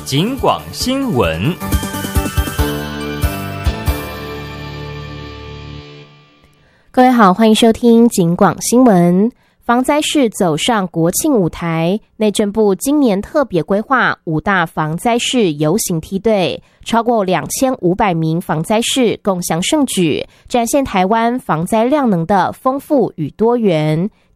警广新闻。 各位好，欢迎收听警广新闻。防灾市走上国庆舞台，内政部今年特别规划5大防灾市游行梯队，超过2500名防灾市共襄盛举，展现台湾防灾量能的丰富与多元。